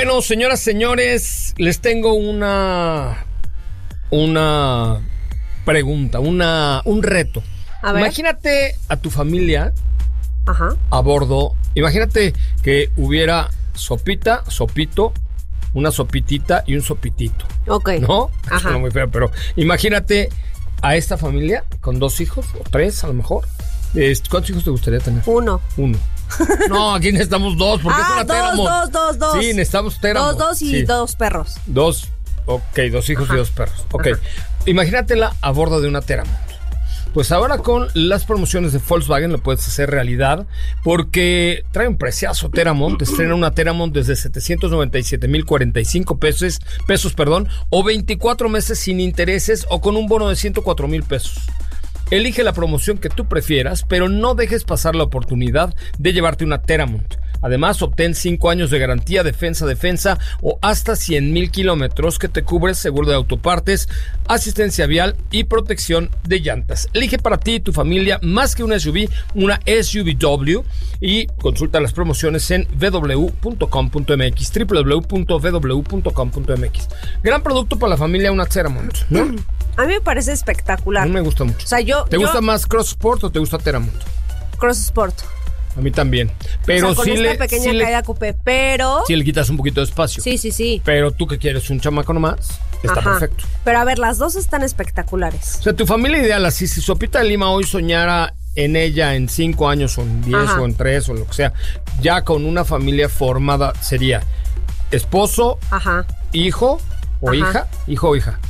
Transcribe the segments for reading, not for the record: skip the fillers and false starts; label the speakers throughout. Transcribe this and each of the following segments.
Speaker 1: Bueno, señoras, señores, les tengo una pregunta, un reto.
Speaker 2: A ver.
Speaker 1: Imagínate a tu familia
Speaker 2: Ajá.
Speaker 1: a bordo. Imagínate que hubiera sopita, sopito, una sopitita y un sopitito.
Speaker 2: Ok.
Speaker 1: ¿No?
Speaker 2: Ajá.
Speaker 1: Suena muy feo, pero imagínate a esta familia con 2 hijos o 3 a lo mejor. ¿Cuántos hijos te gustaría tener?
Speaker 2: Uno.
Speaker 1: No, aquí necesitamos 2 porque es una Teramont.
Speaker 2: Dos.
Speaker 1: Sí, necesitamos Teramont.
Speaker 2: 2 y
Speaker 1: sí.
Speaker 2: 2 perros.
Speaker 1: 2, ok, 2 hijos
Speaker 2: Ajá.
Speaker 1: y 2 perros. Ok,
Speaker 2: Ajá.
Speaker 1: Imagínatela a bordo de una Teramont. Pues ahora con las promociones de Volkswagen lo puedes hacer realidad porque trae un preciazo Teramont. Estrena una Teramont desde 797,045 pesos, o 24 meses sin intereses o con un bono de 104,000 pesos. Elige la promoción que tú prefieras, pero no dejes pasar la oportunidad de llevarte una Teramont. Además, obtén 5 años de garantía, defensa o hasta 100,000 kilómetros que te cubre seguro de autopartes, asistencia vial y protección de llantas. Elige para ti y tu familia más que una SUV, una SUVW y consulta las promociones en www.com.mx, www.vw.com.mx. Gran producto para la familia, una Teramont, ¿no?
Speaker 2: A mí me parece espectacular.
Speaker 1: A mí me gusta mucho.
Speaker 2: O sea,
Speaker 1: ¿Te gusta más Cross Sport o te gusta Teramont?
Speaker 2: Cross Sport.
Speaker 1: A mí también. Pero
Speaker 2: o sea, con
Speaker 1: sí
Speaker 2: esta pequeña caída coupé, pero...
Speaker 1: Sí le quitas un poquito de espacio.
Speaker 2: Sí.
Speaker 1: Pero tú que quieres un chamaco nomás, está perfecto.
Speaker 2: Pero a ver, las dos están espectaculares.
Speaker 1: O sea, tu familia ideal, así, si Sopita de Lima hoy soñara en ella en 5 años o en 10 o en 3 o lo que sea, ya con una familia formada sería esposo, hijo o hija, hijo o hija.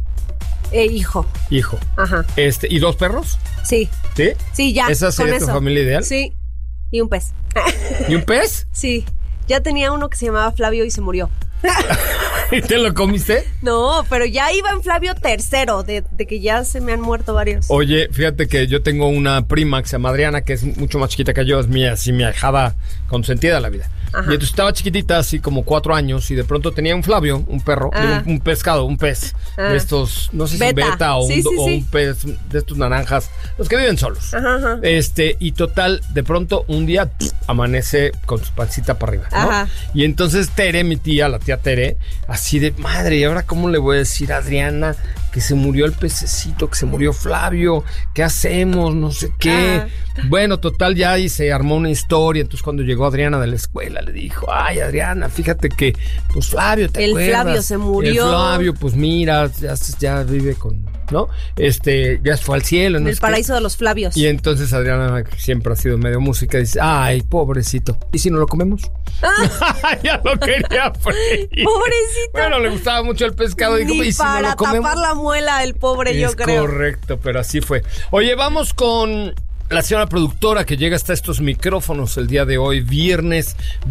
Speaker 2: Hijo. Ajá.
Speaker 1: ¿Y 2 perros?
Speaker 2: Sí.
Speaker 1: ¿Sí?
Speaker 2: Sí, ya.
Speaker 1: ¿Esa sería tu familia ideal?
Speaker 2: Sí. Y un pez.
Speaker 1: ¿Y un pez?
Speaker 2: Sí. Ya tenía uno que se llamaba Flavio y se murió.
Speaker 1: ¿Y te lo comiste?
Speaker 2: No, pero ya iba en Flavio tercero, de que ya se me han muerto varios.
Speaker 1: Oye, fíjate que yo tengo una prima que se llama Adriana, que es mucho más chiquita que yo, es mía, así mi ahijada consentida de la vida.
Speaker 2: Ajá.
Speaker 1: Y entonces estaba chiquitita, así como 4 años, y de pronto tenía un Flavio, un perro, un pescado, un pez, de estos, no sé si
Speaker 2: Beta.
Speaker 1: es beta o,
Speaker 2: Sí,
Speaker 1: o
Speaker 2: sí.
Speaker 1: un pez de estos naranjas, los que viven solos.
Speaker 2: Ajá.
Speaker 1: Y total, de pronto un día amanece con su pancita para arriba, ¿no?
Speaker 2: Ajá.
Speaker 1: Y entonces Tere, mi tía, la tía Tere, así de, madre, ¿y ahora cómo le voy a decir a Adriana que se murió el pececito, que se murió Flavio? ¿Qué hacemos? No sé qué. Bueno, total, ya ahí se armó una historia. Entonces cuando llegó Adriana de la escuela, le dijo, ay, Adriana, fíjate que, pues Flavio, ¿te acuerdas?
Speaker 2: El Flavio se murió.
Speaker 1: El Flavio, pues mira, ya vive con, ¿no? Ya fue al cielo.
Speaker 2: En el paraíso de los Flavios.
Speaker 1: Y entonces Adriana, que siempre ha sido medio música, dice, ay, pobrecito, ¿y si no lo comemos? Ya lo quería freír.
Speaker 2: Pobrecito.
Speaker 1: Bueno, le gustaba mucho el pescado.
Speaker 2: Ni
Speaker 1: ¿y si
Speaker 2: para
Speaker 1: no lo comemos?
Speaker 2: tapar la muela el pobre, yo creo.
Speaker 1: Correcto, pero así fue. Oye, vamos con la señora productora que llega hasta estos micrófonos el día de hoy, viernes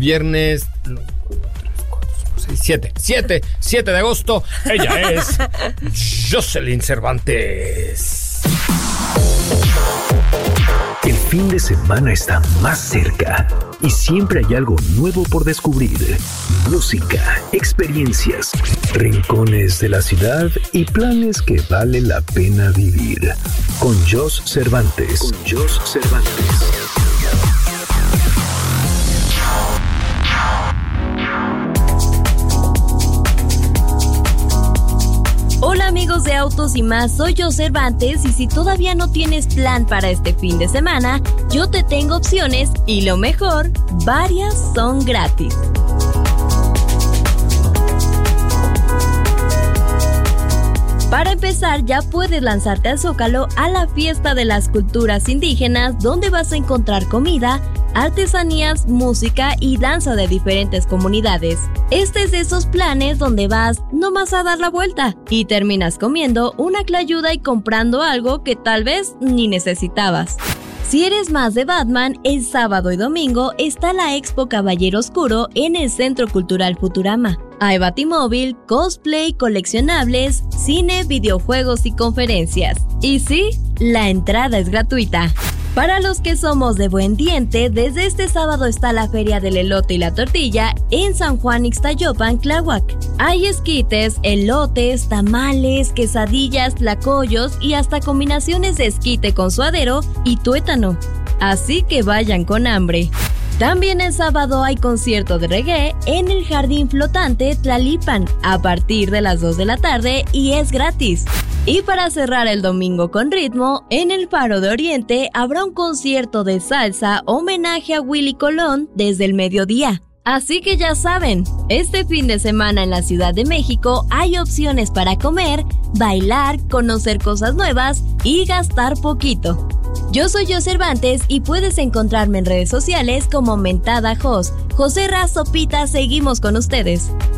Speaker 1: 7 de agosto. Ella es Jocelyn Cervantes.
Speaker 3: El fin de semana está más cerca y siempre hay algo nuevo por descubrir. Música, experiencias, rincones de la ciudad y planes que vale la pena vivir. Con Jos Cervantes.
Speaker 4: Hola amigos de Autos y Más, soy Jos Cervantes y si todavía no tienes plan para este fin de semana, yo te tengo opciones y lo mejor, varias son gratis. Para empezar, ya puedes lanzarte al Zócalo a la fiesta de las culturas indígenas, donde vas a encontrar comida, artesanías, música y danza de diferentes comunidades. Este es de esos planes donde vas nomás a dar la vuelta y terminas comiendo una clayuda y comprando algo que tal vez ni necesitabas. Si eres más de Batman, el sábado y domingo está la Expo Caballero Oscuro en el Centro Cultural Futurama. Hay batimóvil, cosplay, coleccionables, cine, videojuegos y conferencias. Y sí, la entrada es gratuita. Para los que somos de buen diente, desde este sábado está la Feria del Elote y la Tortilla en San Juan Ixtayopan, Tláhuac. Hay esquites, elotes, tamales, quesadillas, tlacoyos y hasta combinaciones de esquite con suadero y tuétano. Así que vayan con hambre. También el sábado hay concierto de reggae en el Jardín Flotante Tlalipan a partir de las 2 de la tarde y es gratis. Y para cerrar el domingo con ritmo, en el Faro de Oriente habrá un concierto de salsa homenaje a Willy Colón desde el mediodía. Así que ya saben, este fin de semana en la Ciudad de México hay opciones para comer, bailar, conocer cosas nuevas y gastar poquito. Yo soy Jo Cervantes y puedes encontrarme en redes sociales como Mentada Jos. José Razopita, seguimos con ustedes.